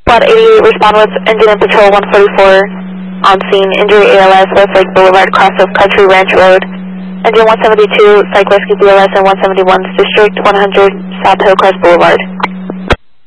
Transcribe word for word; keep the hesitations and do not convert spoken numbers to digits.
Squad eighty-eight, respond with engine and patrol one forty-four on scene. Injury A L S, West Lake Boulevard, cross of Country Ranch Road. Engine one seventy-two, Psych Rescue B L S and one seventy-one, District one hundred, South Hillcrest Boulevard.